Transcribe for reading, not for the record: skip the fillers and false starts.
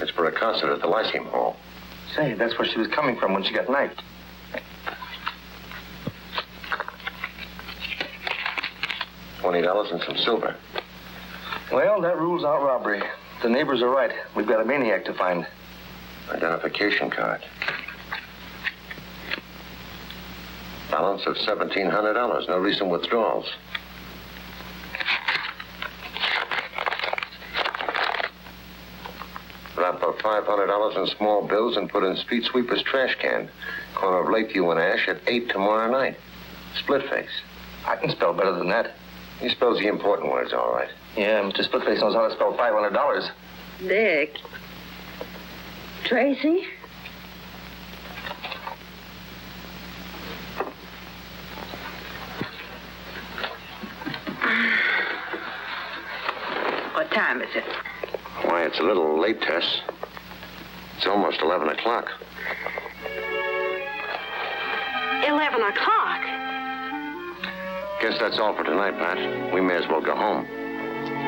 It's for a concert at the Lyceum Hall. Say, that's where she was coming from when she got knifed. $20 and some silver. Well, that rules out robbery. The neighbors are right. We've got a maniac to find. Identification card. Balance of $1,700. No recent withdrawals. Wrap up $500 in small bills and put in street sweeper's trash can. Corner of Lakeview and Ash at 8 tomorrow night. Split face. I can spell better than that. He spells the important words all right. Yeah, Mr. Splitface knows how to spell $500. Dick. Tracy? What time is it? Why, it's a little late, Tess. It's almost 11 o'clock. 11 o'clock? Guess that's all for tonight, Pat. We may as well go home.